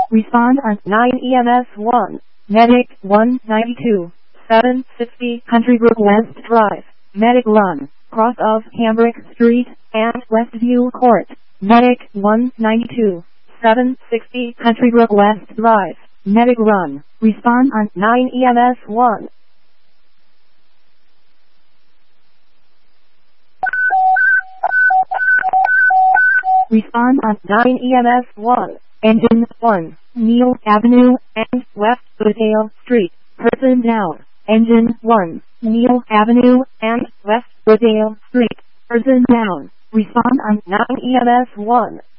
Respond on 9 EMS 1. Medic 192. 760 Countrybrook West Drive. Medic run. Cross of Cambric Street and Westview Court. Medic 192. 760 Countrybrook West Drive. Medic run. Respond on 9 EMS 1. Respond on 9 EMS 1. Engine 1. Neal Avenue and West Woodale Street. Person down. Engine 1. Neal Avenue and West Woodale Street. Person down. Respond on 9 EMS 1.